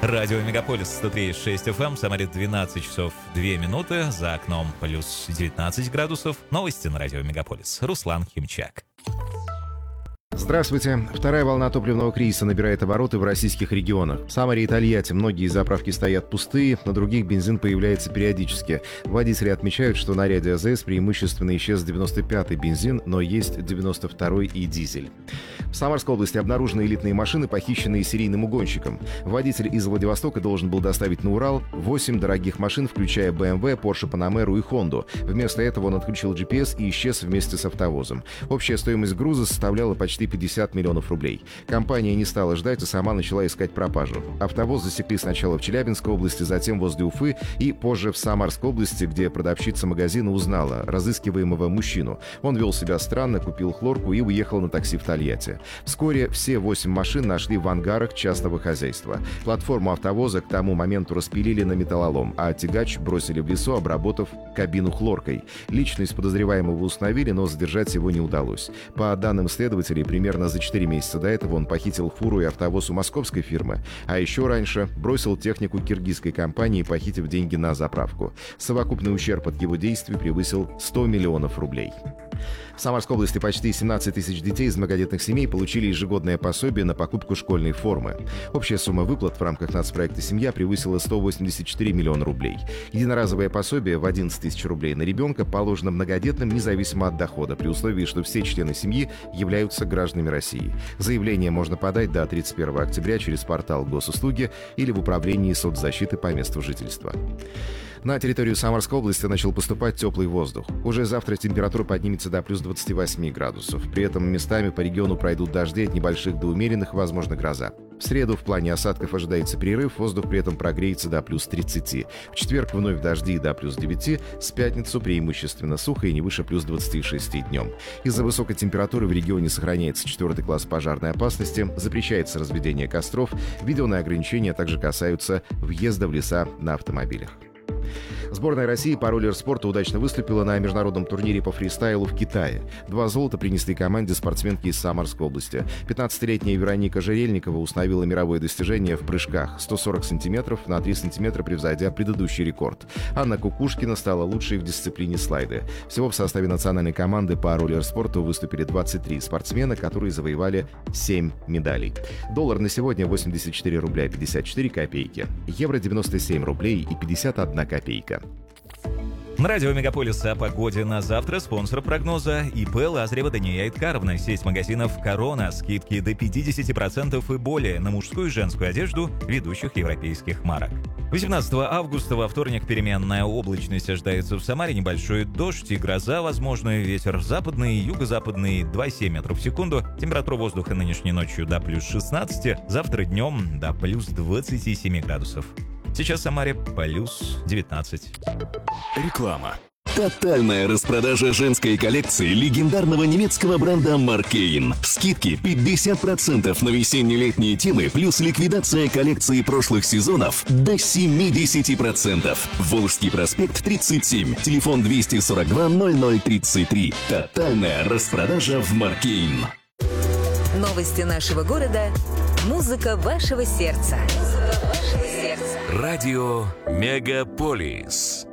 Радио Мегаполис 103,6 FM, в Самаре 12 часов 2 минуты, за окном плюс 19 градусов. Новости на Радио Мегаполис. Руслан Химчак. Здравствуйте. Вторая волна топливного кризиса набирает обороты в российских регионах. В Самаре и Тольятти многие заправки стоят пустые, на других бензин появляется периодически. Водители отмечают, что на ряде АЗС преимущественно исчез 95-й бензин, но есть 92-й и дизель. В Самарской области обнаружены элитные машины, похищенные серийным угонщиком. Водитель из Владивостока должен был доставить на Урал 8 дорогих машин, включая BMW, Porsche Panamera и Honda. Вместо этого он отключил GPS и исчез вместе с автовозом. Общая стоимость груза составляла почти 50 миллионов рублей. Компания не стала ждать и сама начала искать пропажу. Автовоз засекли сначала в Челябинской области, затем возле Уфы и позже в Самарской области, где продавщица магазина узнала разыскиваемого мужчину. Он вел себя странно, купил хлорку и уехал на такси в Тольятти. Вскоре все 8 машин нашли в ангарах частного хозяйства. Платформу автовоза к тому моменту распилили на металлолом, а тягач бросили в лесу, обработав кабину хлоркой. Личность подозреваемого установили, но задержать его не удалось. По данным следователей, примерно за 4 месяца до этого он похитил фуру и автовоз у московской фирмы, а еще раньше бросил технику киргизской компании, похитив деньги на заправку. Совокупный ущерб от его действий превысил 100 миллионов рублей. В Самарской области почти 17 тысяч детей из многодетных семей получили ежегодное пособие на покупку школьной формы. Общая сумма выплат в рамках нацпроекта «Семья» превысила 184 миллиона рублей. Единоразовое пособие в 11 тысяч рублей на ребенка положено многодетным независимо от дохода, при условии, что все члены семьи являются гражданами России. Заявление можно подать до 31 октября через портал Госуслуги или в управлении соцзащиты по месту жительства. На территорию Самарской области начал поступать теплый воздух. Уже завтра температура поднимется до плюс 28 градусов. При этом местами по региону пройдут дожди от небольших до умеренных, возможно, гроза. В среду в плане осадков ожидается перерыв, воздух при этом прогреется до плюс 30. В четверг вновь дожди до плюс 9, с пятницу преимущественно сухо и не выше плюс 26 днем. Из-за высокой температуры в регионе сохраняется 4 класс пожарной опасности, запрещается разведение костров, введенные ограничения также касаются въезда в леса на автомобилях. Сборная России по роллер-спорту удачно выступила на международном турнире по фристайлу в Китае. 2 золота принесли команде спортсменки из Самарской области. 15-летняя Вероника Жерельникова установила мировое достижение в прыжках 140 сантиметров на 3 сантиметра, превзойдя предыдущий рекорд. Анна Кукушкина стала лучшей в дисциплине слайды. Всего в составе национальной команды по роллер-спорту выступили 23 спортсмена, которые завоевали 7 медалей. Доллар на сегодня 84 рубля 54 копейки. Евро 97 рублей и 51 копейка. На радио Мегаполис о погоде на завтра. Спонсор прогноза ИП Лазарева Дания Айткаровна. Сеть магазинов «Корона». Скидки до 50% и более на мужскую и женскую одежду ведущих европейских марок. 18 августа во вторник переменная облачность ожидается в Самаре. Небольшой дождь и гроза возможны. Ветер западный, юго-западный 2,7 метров в секунду. Температура воздуха нынешней ночью до плюс 16. Завтра днем до плюс 27 градусов. Сейчас в Самаре плюс 19. Реклама. Тотальная распродажа женской коллекции легендарного немецкого бренда Маркейн. Скидки 50% на весенне-летние темы, плюс ликвидация коллекции прошлых сезонов до 70%. Волжский проспект 37, телефон 242 0033. Тотальная распродажа в Маркейн. Новости нашего города. Музыка вашего сердца. Радио Мегаполис.